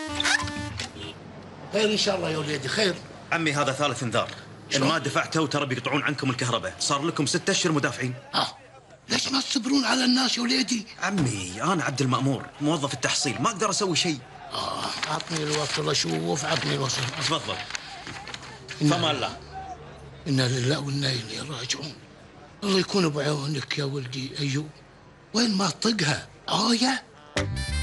خير إن شاء الله يا وليدي، خير. عمي هذا ثالث انذار، إن ما دفعته ترى بيقطعون عنكم الكهرباء، صار لكم 6 أشهر مدافعين. ليش ما تصبرون على الناس يا وليدي؟ عمي أنا عبد المأمور موظف التحصيل، ما أقدر أسوي شيء. عطني الوصل أشوف، عطني الوصل. تفضل. فما الله. إنا لله وإنا إليه راجعون. الله يكون بعونك يا ولدي أيوب. وين ما طقها آية